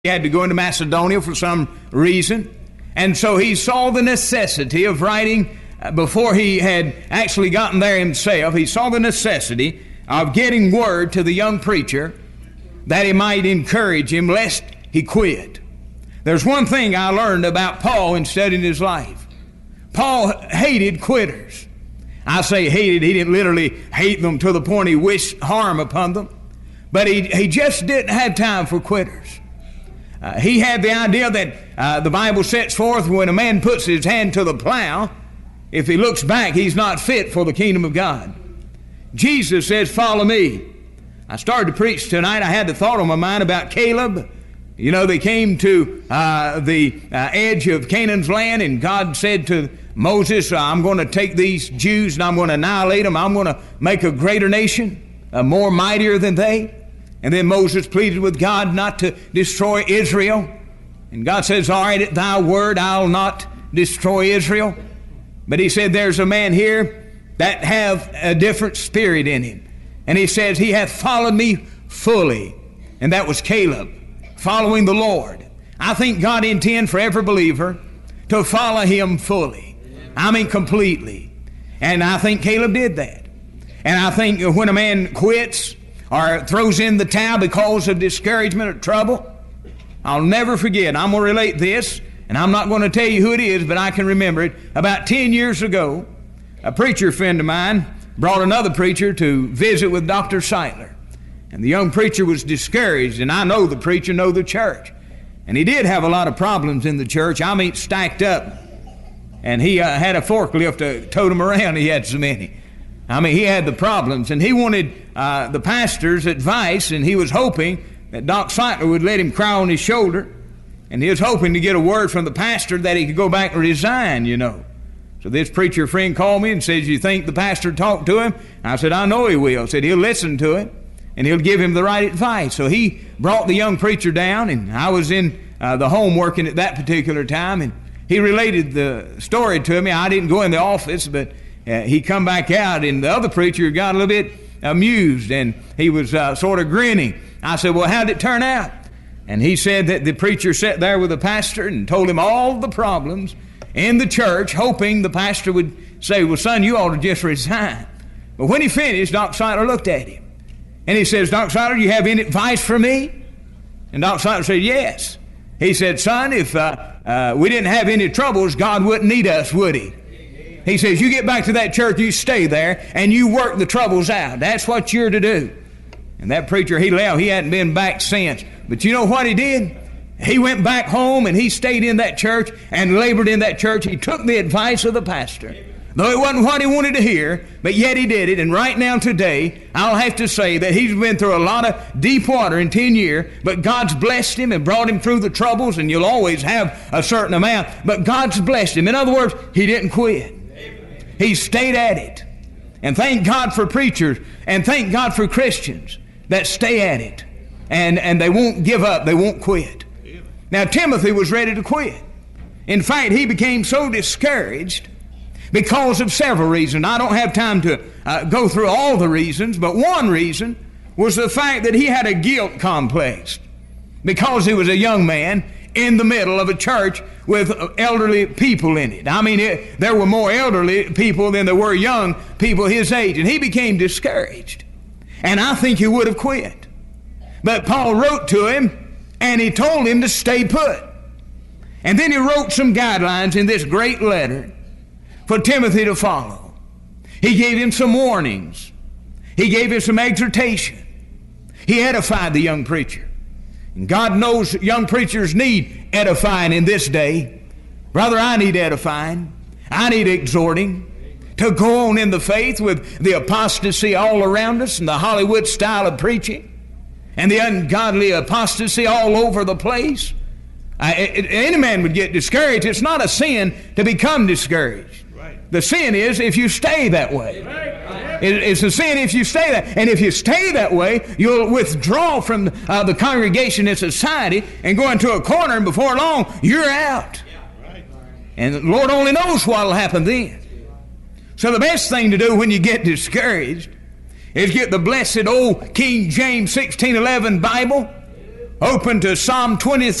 He had to go into Macedonia for some reason. And so he saw the necessity of writing, before he had actually gotten there himself, he saw the necessity of getting word to the young preacher that he might encourage him lest he quit. There's one thing I learned about Paul in studying his life. Paul hated quitters. I say hated, he didn't literally hate them to the point he wished harm upon them. But he just didn't have time for quitters. He had the idea that the Bible sets forth when a man puts his hand to the plow, if he looks back, he's not fit for the kingdom of God. Jesus says, follow me. I started to preach tonight. I had the thought on my mind about Caleb. You know, they came to the edge of Canaan's land, and God said to Moses, I'm going to take these Jews and I'm going to annihilate them. I'm going to make a greater nation, more mightier than they. And then Moses pleaded with God not to destroy Israel. And God says, all right, at thy word, I'll not destroy Israel. But he said, there's a man here that have a different spirit in him. And he says, he hath followed me fully. And that was Caleb, following the Lord. I think God intends for every believer to follow him fully. I mean completely. And I think Caleb did that. And I think when a man quits or throws in the towel because of discouragement or trouble, I'll never forget. I'm going to relate this, and I'm not going to tell you who it is, but I can remember it. About 10 years ago, a preacher friend of mine brought another preacher to visit with Dr. Seitler. And the young preacher was discouraged, and I know the preacher, know the church. And he did have a lot of problems in the church. I mean, stacked up. And he had a forklift to tote him around. He had so many. I mean, he had the problems, and he wanted the pastor's advice, and he was hoping that Doc Seitler would let him cry on his shoulder, and he was hoping to get a word from the pastor that he could go back and resign, you know. So this preacher friend called me and says, you think the pastor talked to him? I said, I know he will. I said, he'll listen to it, and he'll give him the right advice. So he brought the young preacher down, and I was in the home working at that particular time, and he related the story to me. I didn't go in the office, but he come back out, and the other preacher got a little bit amused, and he was sort of grinning. I said, well, how did it turn out? And he said that the preacher sat there with the pastor and told him all the problems in the church, hoping the pastor would say, well, son, you ought to just resign. But when he finished, Doc Seitler looked at him, and he says, Doc Seitler, do you have any advice for me? And Doc Seitler said, yes. He said, son, if we didn't have any troubles, God wouldn't need us, would he? He says, you get back to that church, you stay there, and you work the troubles out. That's what you're to do. And that preacher, he left. He hadn't been back since. But you know what he did? He went back home, and he stayed in that church and labored in that church. He took the advice of the pastor. Though it wasn't what he wanted to hear, but yet he did it. And right now today, I'll have to say that he's been through a lot of deep water in 10 years, but God's blessed him and brought him through the troubles, and you'll always have a certain amount. But God's blessed him. In other words, he didn't quit. He stayed at it. And thank God for preachers, and thank God for Christians that stay at it. And they won't give up. They won't quit. Now, Timothy was ready to quit. In fact, he became so discouraged because of several reasons. I don't have time to go through all the reasons, but one reason was the fact that he had a guilt complex because he was a young man in the middle of a church with elderly people in it. I mean, there were more elderly people than there were young people his age, and he became discouraged. And I think he would have quit. But Paul wrote to him, and he told him to stay put. And then he wrote some guidelines in this great letter for Timothy to follow. He gave him some warnings. He gave him some exhortation. He edified the young preacher. And God knows young preachers need edifying in this day. Brother, I need edifying. I need exhorting to go on in the faith with the apostasy all around us and the Hollywood style of preaching and the ungodly apostasy all over the place. Any man would get discouraged. It's not a sin to become discouraged. Right. The sin is if you stay that way. Right. It's a sin if you stay that. And if you stay that way, you'll withdraw from the congregation and society and go into a corner, and before long, you're out. Yeah. Right. And the Lord only knows what will happen then. So the best thing to do when you get discouraged is get the blessed old King James 1611 Bible Open to Psalm 23.